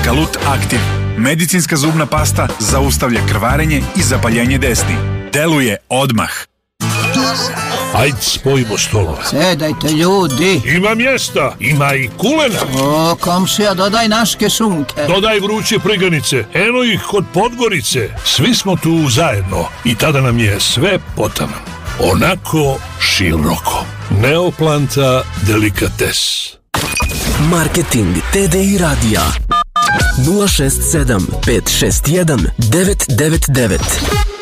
Kalut Aktiv. Medicinska zubna pasta zaustavlja krvarenje i zapaljenje desni. Deluje odmah. Ajde, spojimo stolove. Sedajte, ljudi. Ima mjesta, ima i kulena. O, komšija, dodaj naške šunke. Dodaj vruće priganice, eno ih kod Podgorice. Svi smo tu zajedno i tada nam je sve potaman. Onako široko. Neoplanta delikates. Marketing TDI radija 067 561 999.